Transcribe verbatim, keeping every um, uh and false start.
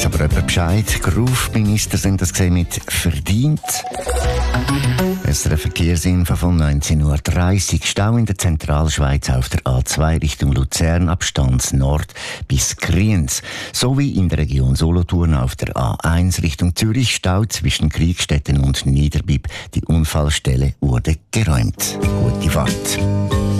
weiss aber jemand Bescheid. Groove-Minister sind das gesehen mit verdient. Es ist eine Verkehrsinfo von neunzehn Uhr dreißig. Stau in der Zentralschweiz auf der A zwei Richtung Luzern ab Stanz Nord bis Kriens. Sowie in der Region Solothurn auf der A eins Richtung Zürich Stau zwischen Kriegstetten und Niederbipp. Die Unfallstelle wurde geräumt. Gute Fahrt.